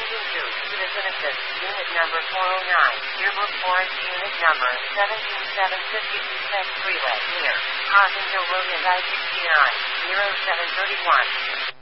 to Citizen Assist, Unit Number 409, Yearbook Forest, Unit Number 17752 Tech Freeway, near Cotton Hill Road and I-69, 0731.